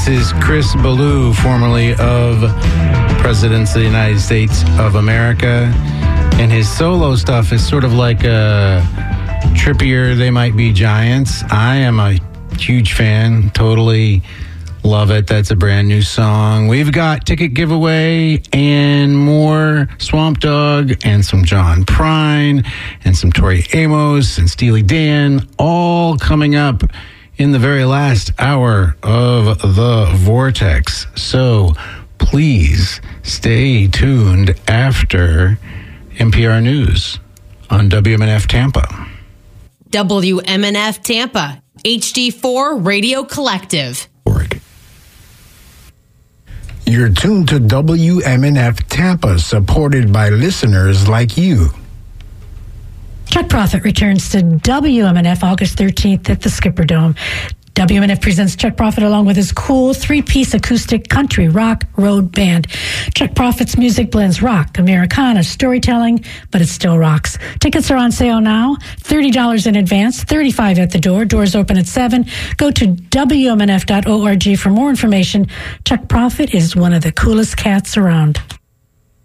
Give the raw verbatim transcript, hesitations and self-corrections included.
This is Chris Ballou, formerly of Presidents of the United States of America. And his solo stuff is sort of like a trippier They Might Be Giants. I am a huge fan. Totally love it. That's a brand new song. We've got ticket giveaway and more Swamp Dogg and some John Prine and some Tori Amos and Steely Dan all coming up in the very last hour of the Vortex. So please stay tuned after N P R News on W M N F Tampa. W M N F Tampa, H D four Radio Collective. You're tuned to W M N F Tampa, supported by listeners like you. Chuck Prophet returns to W M N F August thirteenth at the Skipper Dome. W M N F presents Chuck Prophet along with his cool three-piece acoustic country rock road band. Chuck Prophet's music blends rock, Americana, storytelling, but it still rocks. Tickets are on sale now, thirty dollars in advance, thirty-five dollars at the door. Doors open at seven. Go to W M N F dot org for more information. Chuck Prophet is one of the coolest cats around.